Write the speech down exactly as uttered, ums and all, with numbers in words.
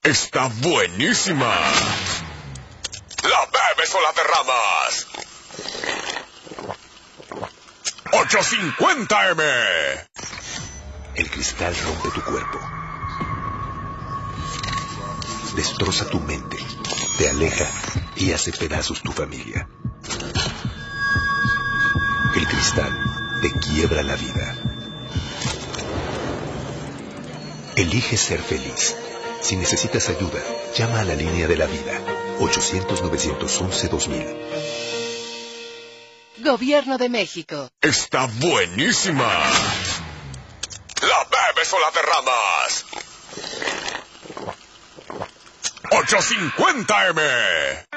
Está buenísima. La bebes o la derramas. ocho cincuenta eme. El cristal rompe tu cuerpo. Destroza tu mente. Te aleja y hace pedazos tu familia. El cristal te quiebra la vida. Elige ser feliz. Si necesitas ayuda, llama a la línea de la vida. ochocientos, novecientos once, dos mil. Gobierno de México. Está buenísima. La bebes o la derramas. ocho cincuenta eme.